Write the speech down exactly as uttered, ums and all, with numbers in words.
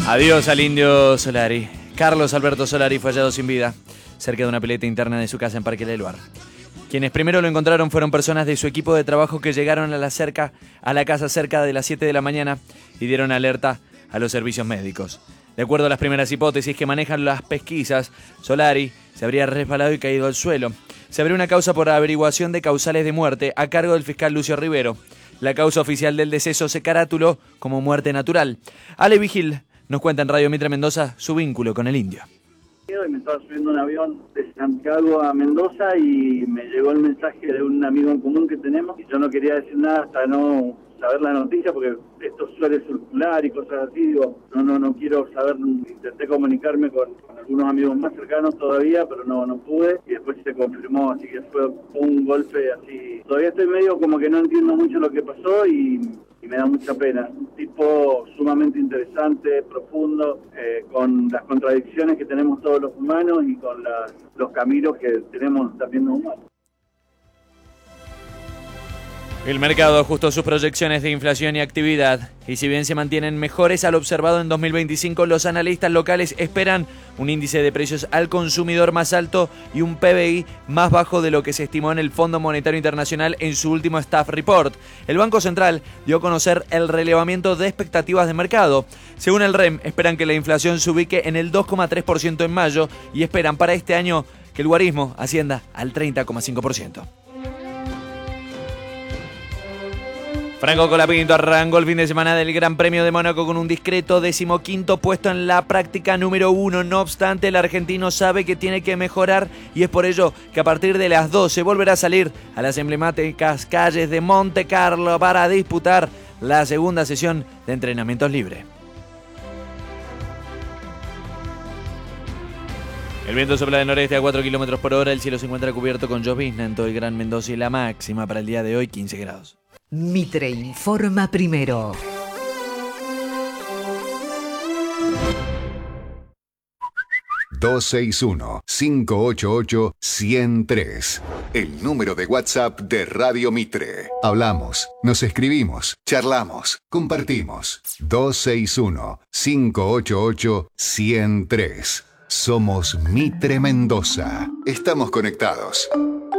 Adiós al Indio Solari. Carlos Alberto Solari fue hallado sin vida cerca de una pileta interna de su casa en Parque Leluar. Quienes primero lo encontraron fueron personas de su equipo de trabajo que llegaron a la, cerca, a la casa cerca de las siete de la mañana y dieron alerta a los servicios médicos. De acuerdo a las primeras hipótesis que manejan las pesquisas, Solari se habría resbalado y caído al suelo. Se abrió una causa por averiguación de causales de muerte a cargo del fiscal Lucio Rivero. La causa oficial del deceso se caratuló como muerte natural. Ale Vigil nos cuenta en Radio Mitre Mendoza su vínculo con el indio. Me estaba subiendo un avión de Santiago a Mendoza y me llegó el mensaje de un amigo en común que tenemos y yo no quería decir nada hasta no saber la noticia porque esto suele circular y cosas así, digo, no, no, no quiero saber, intenté comunicarme con, con algunos amigos más cercanos todavía, pero no, no pude y después se confirmó, así que fue un golpe así. Todavía estoy medio como que no entiendo mucho lo que pasó y, y me da mucha pena. Un tipo sumamente interesante, profundo, eh, con las contradicciones que tenemos todos los humanos y con la, los caminos que tenemos también los humanos. El mercado ajustó sus proyecciones de inflación y actividad, y si bien se mantienen mejores al observado en dos mil veinticinco, los analistas locales esperan un índice de precios al consumidor más alto y un P B I más bajo de lo que se estimó en el Fondo Monetario Internacional en su último Staff Report. El Banco Central dio a conocer el relevamiento de expectativas de mercado. Según el R E M, esperan que la inflación se ubique en el dos coma tres por ciento en mayo y esperan para este año que el guarismo ascienda al treinta coma cinco por ciento. Franco Colapinto arrancó el fin de semana del Gran Premio de Mónaco con un discreto decimoquinto puesto en la práctica número uno. No obstante, el argentino sabe que tiene que mejorar y es por ello que a partir de las doce volverá a salir a las emblemáticas calles de Monte Carlo para disputar la segunda sesión de entrenamientos libres. El viento sopla del noreste a cuatro kilómetros por hora, el cielo se encuentra cubierto con llovizna en todo el Gran Mendoza y la máxima para el día de hoy quince grados. Mitre informa primero. dos seis uno, cinco ocho ocho, uno cero tres. El número de WhatsApp de Radio Mitre. Hablamos, nos escribimos, charlamos, compartimos. dos seis uno, cinco ocho ocho, uno cero tres. Somos Mitre Mendoza. Estamos conectados.